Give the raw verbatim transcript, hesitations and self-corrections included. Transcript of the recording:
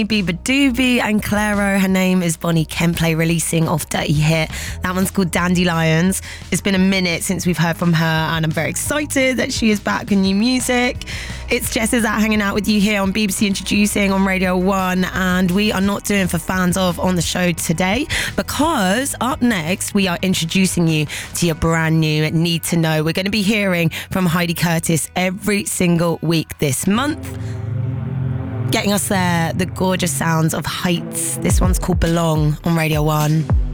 Biba Doobie and Clairo. Her name is Bonnie Kemplay, releasing off Dirty Hit. That one's called Dandelions. It's been a minute since we've heard from her, and I'm very excited that she is back with new music. It's Jess Is That hanging out with you here on B B C Introducing on Radio one, and we are not doing For Fans Of on the show today because up next we are introducing you to your brand new Need to Know. We're going to be hearing from Heidi Curtis every single week this month. Getting us there, the gorgeous sounds of Heights. This one's called Belong on Radio one.